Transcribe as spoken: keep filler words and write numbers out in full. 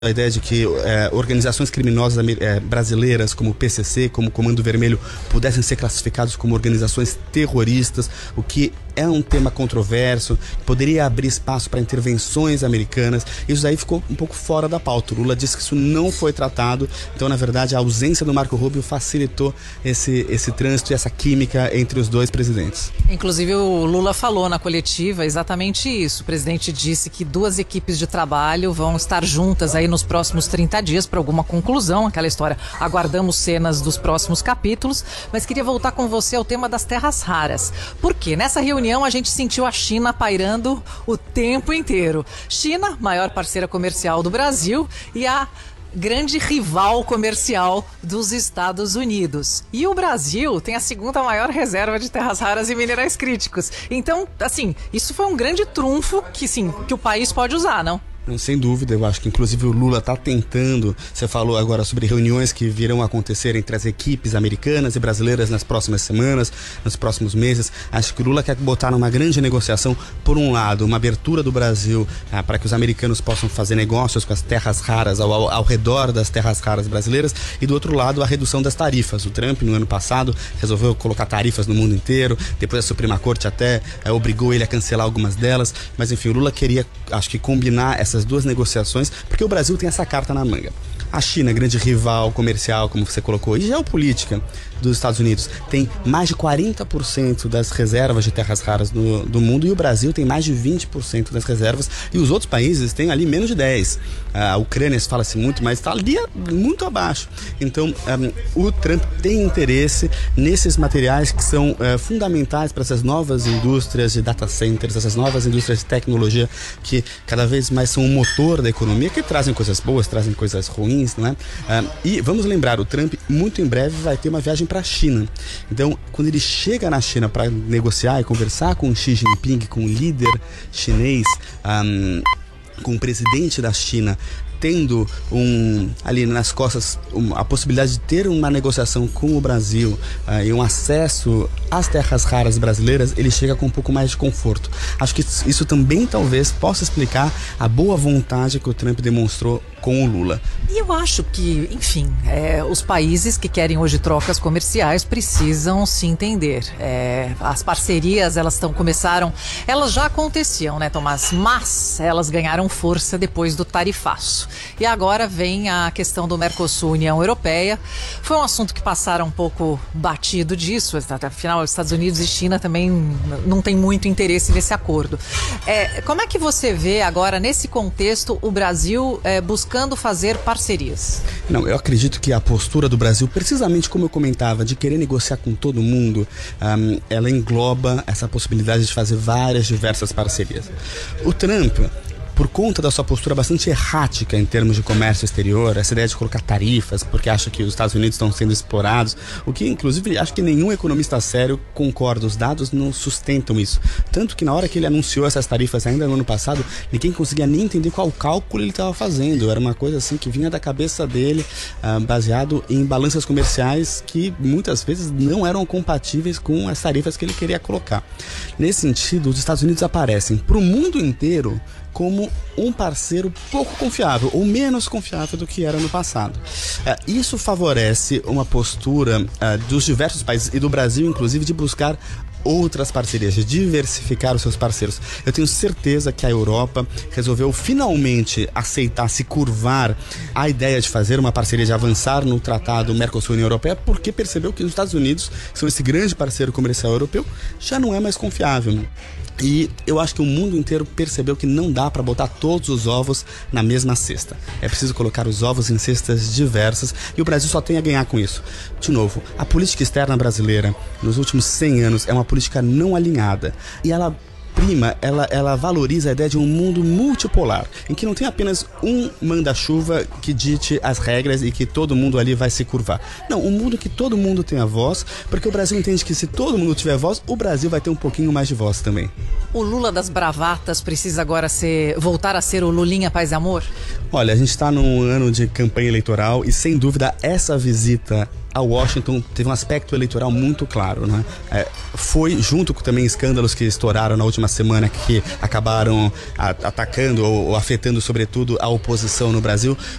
A ideia de que é, organizações criminosas é, brasileiras, como o P C C, como o Comando Vermelho, pudessem ser classificados como organizações terroristas, o que é um tema controverso, poderia abrir espaço para intervenções americanas. Isso aí ficou um pouco fora da pauta. O Lula disse que isso não foi tratado, então, na verdade, a ausência do Marco Rubio facilitou esse, esse trânsito e essa química entre os dois presidentes. Inclusive, o Lula falou na coletiva exatamente isso. O presidente disse que duas equipes de trabalho vão estar juntas aí nos próximos trinta dias para alguma conclusão, aquela história, aguardamos cenas dos próximos capítulos, mas queria voltar com você ao tema das terras raras. Por quê? Nessa reunião a gente sentiu a China pairando o tempo inteiro. China, maior parceira comercial do Brasil, e a grande rival comercial dos Estados Unidos. E o Brasil tem a segunda maior reserva de terras raras e minerais críticos. Então, assim, isso foi um grande trunfo que, sim, que o país pode usar, não? Sem dúvida, eu acho que inclusive o Lula está tentando. Você falou agora sobre reuniões que virão acontecer entre as equipes americanas e brasileiras nas próximas semanas, nos próximos meses. Acho que o Lula quer botar numa grande negociação, por um lado, uma abertura do Brasil ah, para que os americanos possam fazer negócios com as terras raras ao, ao, ao redor das terras raras brasileiras, e do outro lado, a redução das tarifas. O Trump, no ano passado, resolveu colocar tarifas no mundo inteiro, depois a Suprema Corte até eh, obrigou ele a cancelar algumas delas, mas enfim, o Lula queria, acho que, combinar essa essas duas negociações, porque o Brasil tem essa carta na manga. A China, grande rival comercial, como você colocou, e geopolítica dos Estados Unidos, tem mais de quarenta por cento das reservas de terras raras do, do mundo, e o Brasil tem mais de vinte por cento das reservas, e os outros países têm ali menos de dez por cento. A Ucrânia fala-se muito, mas está ali muito abaixo. Então, um, o Trump tem interesse nesses materiais que são uh, fundamentais para essas novas indústrias de data centers, essas novas indústrias de tecnologia que cada vez mais são o motor da economia, que trazem coisas boas, trazem coisas ruins, não é? Uh, e vamos lembrar, o Trump muito em breve vai ter uma viagem para a China. Então, quando ele chega na China para negociar e conversar com Xi Jinping, com o líder chinês, um, com o presidente da China, tendo um, ali nas costas um, a possibilidade de ter uma negociação com o Brasil uh, e um acesso às terras raras brasileiras, ele chega com um pouco mais de conforto. Acho que isso também talvez possa explicar a boa vontade que o Trump demonstrou com o Lula. E eu acho que, enfim, é, os países que querem hoje trocas comerciais precisam se entender. É, as parcerias, elas estão, começaram, elas já aconteciam, né, Tomás? Mas elas ganharam força depois do tarifaço. E agora vem a questão do Mercosul, União Europeia. Foi um assunto que passaram um pouco batido disso, afinal, os Estados Unidos e China também não têm muito interesse nesse acordo. É, como é que você vê agora, nesse contexto, o Brasil é, buscando buscando fazer parcerias? Não, eu acredito que a postura do Brasil, precisamente como eu comentava, de querer negociar com todo mundo, um, ela engloba essa possibilidade de fazer várias, diversas parcerias. O Trump, por conta da sua postura bastante errática em termos de comércio exterior, essa ideia de colocar tarifas, porque acha que os Estados Unidos estão sendo explorados, o que inclusive acho que nenhum economista sério concorda, os dados não sustentam isso. Tanto que na hora que ele anunciou essas tarifas ainda no ano passado, ninguém conseguia nem entender qual cálculo ele estava fazendo, era uma coisa assim que vinha da cabeça dele, uh, baseado em balanças comerciais que muitas vezes não eram compatíveis com as tarifas que ele queria colocar. Nesse sentido, os Estados Unidos aparecem para o mundo inteiro como um parceiro pouco confiável, ou menos confiável do que era no passado. Uh, isso favorece uma postura uh, dos diversos países, e do Brasil inclusive, de buscar outras parcerias, de diversificar os seus parceiros. Eu tenho certeza que a Europa resolveu finalmente aceitar, se curvar à ideia de fazer uma parceria, de avançar no tratado Mercosul-União Europeia, porque percebeu que os Estados Unidos, que são esse grande parceiro comercial europeu, já não é mais confiável. E eu acho que o mundo inteiro percebeu que não dá para botar todos os ovos na mesma cesta. É preciso colocar os ovos em cestas diversas, e o Brasil só tem a ganhar com isso. De novo, a política externa brasileira nos últimos cem anos é uma política não alinhada, e ela prima, ela, ela valoriza a ideia de um mundo multipolar, em que não tem apenas um manda-chuva que dite as regras e que todo mundo ali vai se curvar. Não, um mundo que todo mundo tenha voz, porque o Brasil entende que se todo mundo tiver voz, o Brasil vai ter um pouquinho mais de voz também. O Lula das bravatas precisa agora ser, voltar a ser o Lulinha Paz e Amor? Olha, a gente está num ano de campanha eleitoral e, sem dúvida, essa visita a Washington teve um aspecto eleitoral muito claro, né? É, foi, junto com também escândalos que estouraram na última semana, que acabaram a, atacando ou, ou afetando, sobretudo, a oposição no Brasil,